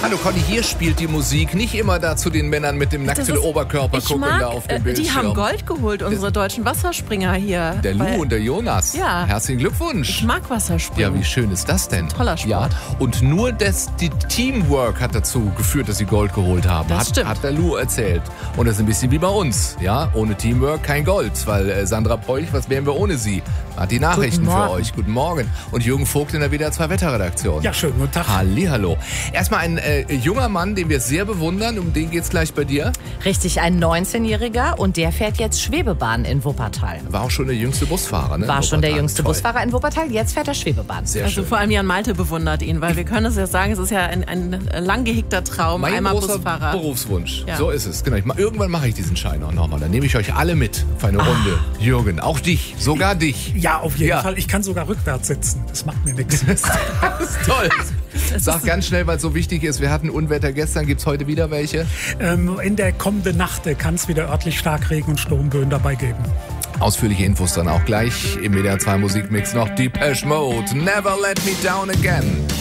Hallo Conny, hier spielt die Musik nicht immer da zu den Männern mit dem nackten Oberkörper gucken da auf dem Bildschirm. Die haben Gold geholt, unsere deutschen Wasserspringer hier. Der Lou und der Jonas. Ja. Herzlichen Glückwunsch. Ich mag Wasserspringen. Ja, wie schön ist das denn? Toller Sport. Ja, und nur die Teamwork hat dazu geführt, dass sie Gold geholt haben. Das stimmt. Hat der Lou erzählt. Und das ist ein bisschen wie bei uns. Ja, ohne Teamwork kein Gold. Weil Sandra Peuch, was wären wir ohne sie? Hat die Nachrichten für euch. Guten Morgen. Und Jürgen Vogt in der WDR 2 Wetterredaktion. Ja, schönen guten Tag. Hallihallo. Erstmal ein junger Mann, den wir sehr bewundern. Um den geht's gleich bei dir. Richtig, ein 19-Jähriger und der fährt jetzt Schwebebahn in Wuppertal. War auch schon der jüngste Busfahrer, ne? War schon der jüngste Toll. Busfahrer in Wuppertal, jetzt fährt er Schwebebahn. Sehr Also schön. vor allem Jan Malte bewundert ihn, weil wir können es ja sagen, es ist ja ein lang gehegter Traum, Mein einmal großer Busfahrer. Berufswunsch. Ja. So ist es. Genau. Irgendwann mache ich diesen Schein auch nochmal. Dann nehme ich euch alle mit auf eine Runde. Jürgen, auch dich. Sogar dich. Ja, auf jeden Ja. Fall. Ich kann sogar rückwärts sitzen. Das macht mir nichts. Das ist toll. Sag ganz schnell, weil es so wichtig ist. Wir hatten Unwetter gestern. Gibt es heute wieder welche? In der kommenden Nacht kann es wieder örtlich Starkregen und Sturmböen dabei geben. Ausführliche Infos dann auch gleich im WDR 2 Musikmix noch. Depeche Mode, Never Let Me Down Again.